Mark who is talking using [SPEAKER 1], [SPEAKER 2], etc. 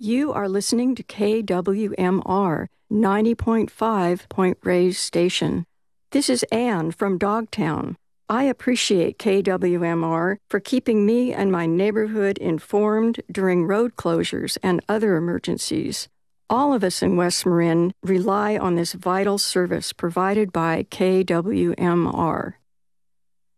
[SPEAKER 1] You are listening to KWMR 90.5 Point Reyes Station. This is Anne from Dogtown. I appreciate KWMR for keeping me and my neighborhood informed during road closures and other emergencies. All of us in West Marin rely on this vital service provided by KWMR.